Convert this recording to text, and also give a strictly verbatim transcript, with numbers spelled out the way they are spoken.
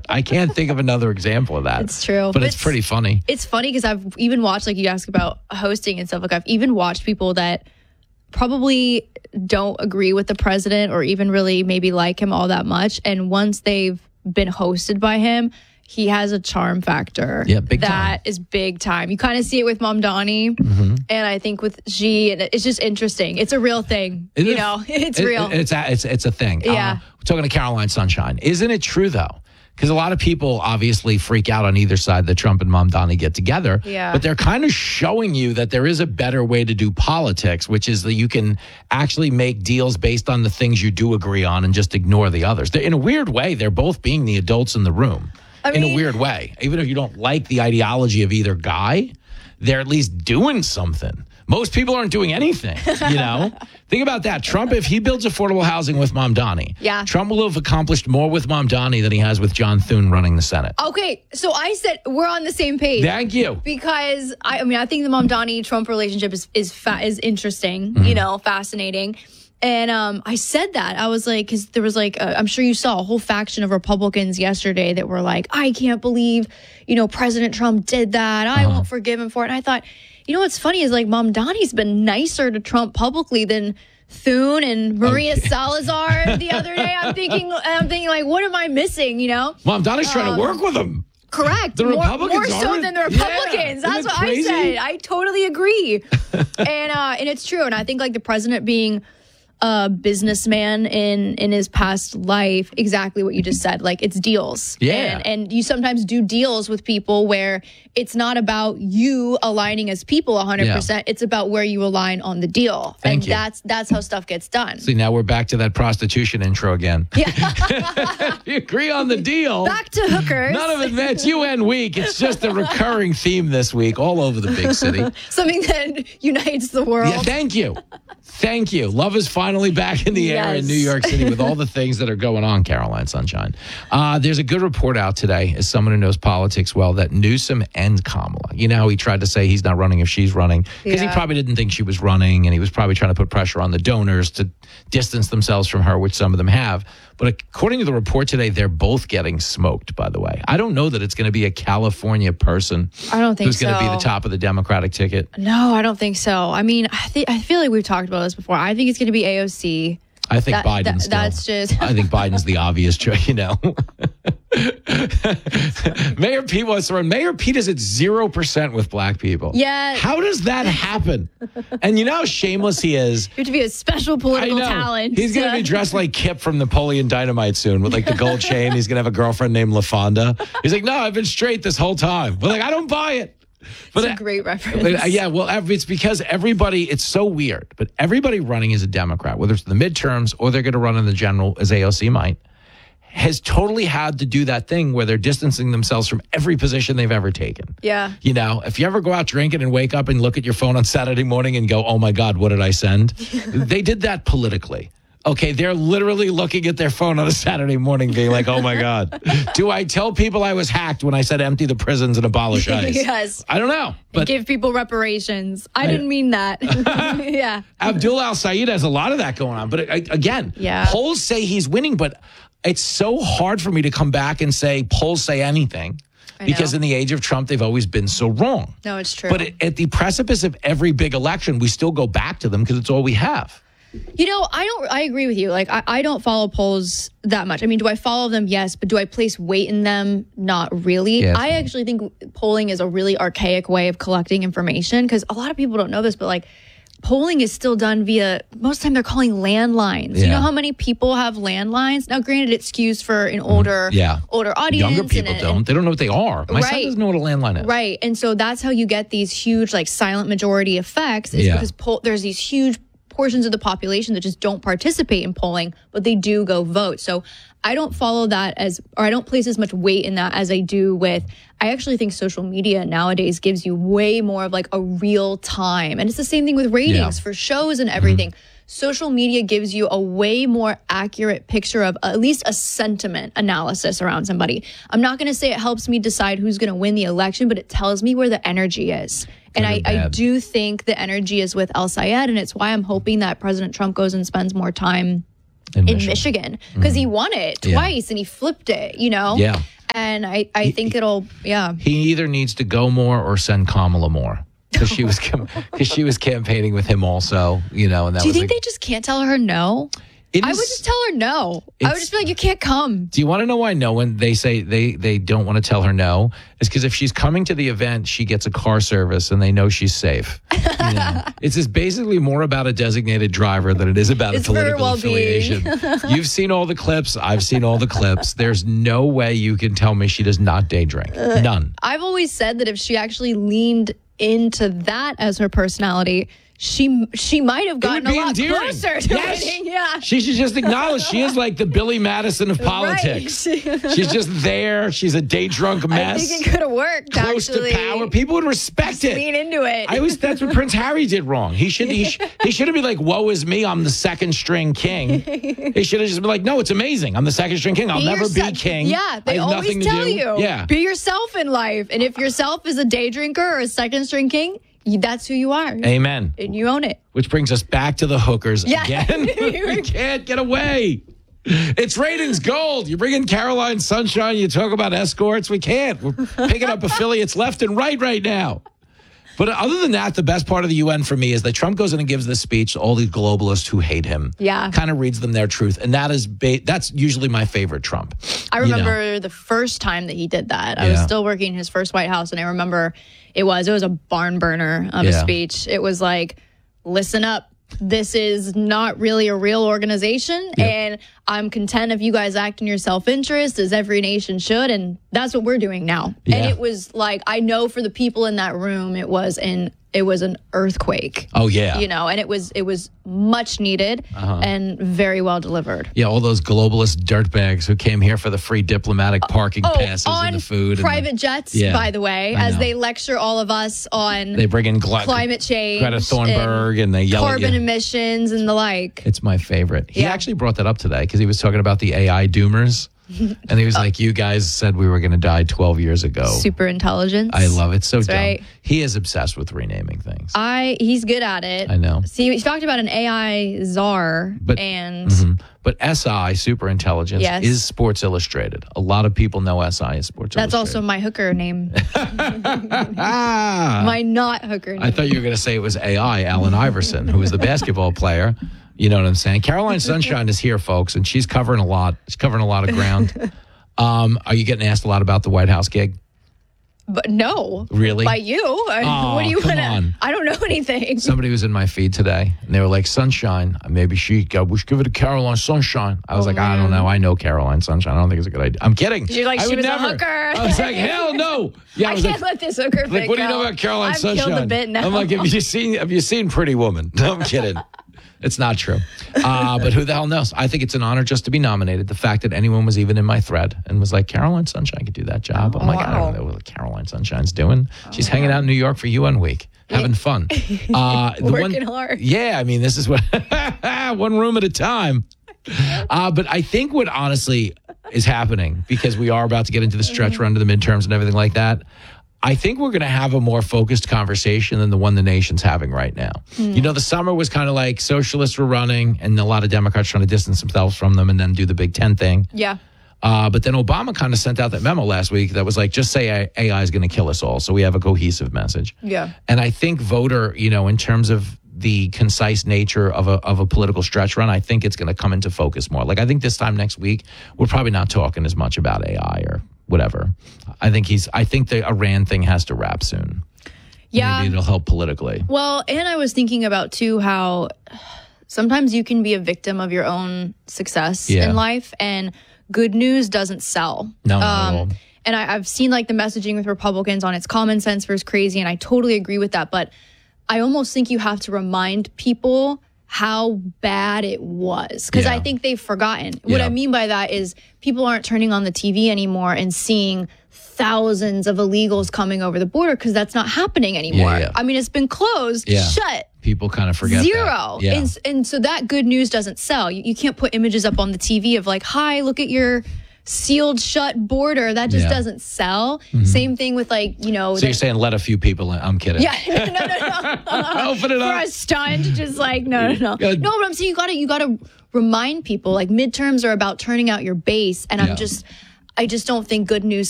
it. I can't think of another example of that. It's true. But, but it's, it's pretty funny. It's funny because I've even watched, like you ask about hosting and stuff, like I've even watched people that probably don't agree with the president or even really maybe like him all that much. And once they've been hosted by him, he has a charm factor yeah, big that time. is big time. You kind of see it with Mamdani, mm-hmm. and I think with Xi, and it's just interesting. It's a real thing, it you is, know. It's it, real. It's a, it's it's a thing. Yeah. Uh, we're talking to Caroline Sunshine. Isn't it true though? Because a lot of people obviously freak out on either side that Trump and Mamdani get together. Yeah. But they're kind of showing you that there is a better way to do politics, which is that you can actually make deals based on the things you do agree on and just ignore the others. They're, in a weird way, they're both being the adults in the room. I mean, in a weird way. Even if you don't like the ideology of either guy, they're at least doing something. Most people aren't doing anything, you know? Think about that. Trump, if he builds affordable housing with Mamdani, yeah. Trump will have accomplished more with Mamdani than he has with John Thune running the Senate. Okay, so I said we're on the same page. Thank you. Because, I, I mean, I think the Mamdani-Trump relationship is is, fa- is interesting, mm-hmm. you know, fascinating. And um, I said that. I was like, because there was like, uh, I'm sure you saw a whole faction of Republicans yesterday that were like, I can't believe, you know, President Trump did that. I uh-huh. won't forgive him for it. And I thought, you know, what's funny is like Mamdani's been nicer to Trump publicly than Thune and Maria okay. Salazar the other day. I'm thinking, I'm thinking like, what am I missing, you know? Mamdani's trying um, to work with him. Correct. The more, Republicans more so than the Republicans. Yeah. That's what crazy? I said. I totally agree. and uh, and it's true. And I think like the president being a businessman in in his past life, exactly what you just said. Like it's deals. Yeah. And, and you sometimes do deals with people where it's not about you aligning as people one hundred percent. Yeah. It's about where you align on the deal. Thank and you. that's that's how stuff gets done. See, now we're back to that prostitution intro again. Yeah. You agree on the deal. Back to hookers. None of it, man. It's U N week. It's just a recurring theme this week all over the big city. Something that unites the world. Yeah, thank you. Thank you. Love is finally back in the yes. air in New York City with all the things that are going on, Caroline Sunshine. Uh, there's a good report out today, as someone who knows politics well, that Newsom and Kamala, you know how he tried to say he's not running if she's running, because yeah. he probably didn't think she was running, and he was probably trying to put pressure on the donors to distance themselves from her, which some of them have. But according to the report today, they're both getting smoked, by the way. I don't know that it's going to be a California person I don't think who's going to so. be the top of the Democratic ticket. No, I don't think so. I mean, I, th- I feel like we've talked about this before. I think it's going to be A O C. I think that, Biden's that, still, That's just... I think Biden's the obvious choice, you know. Mayor Pete wants to run. Mayor Pete is at zero percent with black people. Yeah. How does that happen? And you know how shameless he is? You have to be a special political I know. talent. He's going to be dressed like Kip from Napoleon Dynamite soon with like the gold chain. He's going to have a girlfriend named LaFonda. He's like, no, I've been straight this whole time. But like, I don't buy it. But it's a great reference. But, uh, yeah, well, it's because everybody, it's so weird, but everybody running as a Democrat, whether it's the midterms or they're going to run in the general, as A O C might, has totally had to do that thing where they're distancing themselves from every position they've ever taken. Yeah. You know, if you ever go out drinking and wake up and look at your phone on Saturday morning and go, oh my God, what did I send? They did that politically. Okay, they're literally looking at their phone on a Saturday morning being like, oh my God, do I tell people I was hacked when I said empty the prisons and abolish ICE? Yes. I don't know. But give people reparations. I, I didn't mean that. Yeah. Abdul Al-Sayed has a lot of that going on. But uh, again, yeah. polls say he's winning, but it's so hard for me to come back and say polls say anything. Because in the age of Trump, they've always been so wrong. No, it's true. But at, at the precipice of every big election, we still go back to them because it's all we have. You know, I don't. I agree with you. Like, I, I don't follow polls that much. I mean, do I follow them? Yes, but do I place weight in them? Not really. Yeah, I actually think polling is a really archaic way of collecting information because a lot of people don't know this, but like, polling is still done via. Most of the time, they're calling landlines. Yeah. You know how many people have landlines? Now, granted, it skews for an older, yeah. older audience. Younger people and, don't. And, they don't know what they are. My right. son doesn't know what a landline is. Right, and so that's how you get these huge, like, silent majority effects. Is Yeah. because poll- there's these huge portions of the population that just don't participate in polling, but they do go vote. So I don't follow that as, or I don't place as much weight in that as I do with, I actually think social media nowadays gives you way more of like a real time. And it's the same thing with ratings Yeah. for shows and everything. Mm-hmm. Social media gives you a way more accurate picture of at least a sentiment analysis around somebody. I'm not going to say it helps me decide who's going to win the election, but it tells me where the energy is. And I, I do think the energy is with Al-Sayed, and it's why I'm hoping that President Trump goes and spends more time in, in Michigan because mm. he won it twice yeah. and he flipped it, you know? Yeah. And I, I think it'll, yeah. He either needs to go more or send Kamala more. Because she was because she was campaigning with him also, you know. And that Do you was think a, they just can't tell her no? It I is- would just tell her no. I would just be like, you can't come. Do you want to know why no one they say they they don't want to tell her no? It's because if she's coming to the event, she gets a car service and they know she's safe. You know? It's just basically more about a designated driver than it is about It's a for her political well-being. affiliation. You've seen all the clips. I've seen all the clips. There's no way you can tell me she does not day drink. None. I've always said that if she actually leaned into that as her personality, she she might have gotten a be lot endearing. closer to Yes. winning. Yeah. She should just acknowledge she is like the Billy Madison of politics. Right. She's just there. She's a day drunk I mess. think it could have worked. Close actually. to power. People would respect it. Lean into it. I always that's what Prince Harry did wrong. He should he, sh- he should have been like, "Woe is me! I'm the second string king." He should have just been like, "No, it's amazing. I'm the second string king. I'll Be never yourse- be king." Yeah, they I have always nothing to tell do. you. Yeah, Be yourself in life. And if yourself is a day drinker or a second string king, you, that's who you are. amen. And you own it. Which brings us back to the hookers Yeah. again. We can't get away. It's ratings gold. You bring in Caroline Sunshine, you talk about escorts. We can't. We're picking up affiliates left and right right now. But other than that, the best part of the U N for me is that Trump goes in and gives this speech to all these globalists who hate him. Yeah. Kind of reads them their truth. And that is ba- that's usually my favorite Trump. I You know? remember the first time that he did that. I was Yeah. still working in his first White House, and I remember it was it was a barn burner of a Yeah. speech. It was like, listen up. This is not really a real organization, and I'm content if you guys act in your self-interest, as every nation should, and that's what we're doing now. Yeah. And it was like, I know for the people in that room, it was an it was an earthquake. Oh, yeah. You know, and it was it was much needed Uh-huh. and very well delivered. Yeah, all those globalist dirtbags who came here for the free diplomatic parking Oh, passes on and the food. private and the, jets, Yeah, by the way, I as know. they lecture all of us on they bring in gl- climate change, Greta Thunberg, and, they yell at carbon you. emissions, and the like. It's my favorite. He Yeah. actually brought that up today because he was talking about the A I doomers. And he was like, you guys said we were going to die twelve years ago. Super intelligence. I love it. So That's dumb. right. He is obsessed with renaming things. I he's good at it. I know. See, he talked about an A I czar, But- and Mhm. But S I, super intelligence, Yes. is Sports Illustrated. A lot of people know S I is Sports that's also Illustrated. my hooker name. ah. my not hooker name. I thought you were going to say it was A I, Allen Iverson, who is the basketball player. You know what I'm saying? Caroline Sunshine is here, folks, and she's covering a lot. She's covering a lot of ground. Um, are you getting asked a lot about the White House gig? But no, Really? by you. I- Aw, what do you come want on. to? I don't know anything. Somebody was in my feed today, and they were like, Sunshine, maybe she, uh, we should give it to Caroline Sunshine. I was Oh, like, I don't man. know. I know Caroline Sunshine. I don't think it's a good idea. I'm kidding. You're like, I she would was a never. hooker. I was like, hell no. Yeah, I, I was can't like, let this hooker like, bit what do you know go. about Caroline I've Sunshine? killed the bit now. I'm like, have you seen, have you seen Pretty Woman? No, I'm kidding. It's not true. Uh, but who the hell knows? I think it's an honor just to be nominated. The fact that anyone was even in my thread and was like, Caroline Sunshine could do that job. I'm Oh, like, I wow. don't know what Caroline Sunshine's doing. She's hanging out in New York for U N week, having fun. Uh, the Working hard. Yeah, I mean, this is what, one room at a time. Uh, but I think what honestly is happening, because we are about to get into the stretch run to the midterms and everything like that, I think we're going to have a more focused conversation than the one the nation's having right now. You know, the summer was kind of like socialists were running and a lot of Democrats trying to distance themselves from them and then do the Big Ten thing. Yeah. Uh, but then Obama kind of sent out that memo last week that was like, just say A I is going to kill us all. So we have a cohesive message. Yeah. And I think voter, you know, in terms of the concise nature of a of a political stretch run, I think it's going to come into focus more. Like, I think this time next week, we're probably not talking as much about A I or whatever. I think he's, I think the Iran thing has to wrap soon. Yeah. Maybe it'll help politically. Well, and I was thinking about too how sometimes you can be a victim of your own success Yeah. in life, and good news doesn't sell. No, not at all. And I, I've seen like the messaging with Republicans on it's common sense versus crazy, and I totally agree with that. But I almost think you have to remind people how bad it was, because Yeah. I think they've forgotten. What Yeah. I mean by that is people aren't turning on the T V anymore and seeing thousands of illegals coming over the border, because that's not happening anymore. Yeah, yeah. I mean, it's been closed, Yeah. shut. People kind of forget Zero. that. Yeah. And, and so that good news doesn't sell. You, you can't put images up on the T V of like, hi, look at your sealed shut border. That just Yeah. doesn't sell. Same thing with like, you know, so the- you're saying let a few people in. I'm kidding. yeah, no, no, no, no. Open it For up. a stunt, just like no, no, no. Good. No, but I'm saying you gotta, you gotta remind people like midterms are about turning out your base, and Yeah. I'm just, I just don't think good news